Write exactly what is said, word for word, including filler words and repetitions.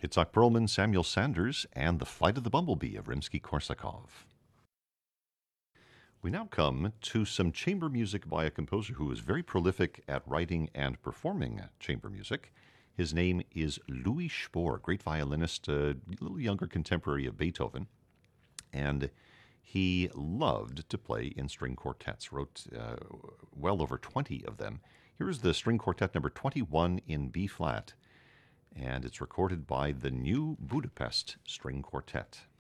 Itzhak Perlman, Samuel Sanders, and The Flight of the Bumblebee of Rimsky-Korsakov. We now come to some chamber music by a composer who is very prolific at writing and performing chamber music. His name is Louis Spohr, great violinist, a little younger contemporary of Beethoven. And he loved to play in string quartets, wrote uh, well over twenty of them. Here is the string quartet number twenty-one in B flat, and it's recorded by the New Budapest String Quartet.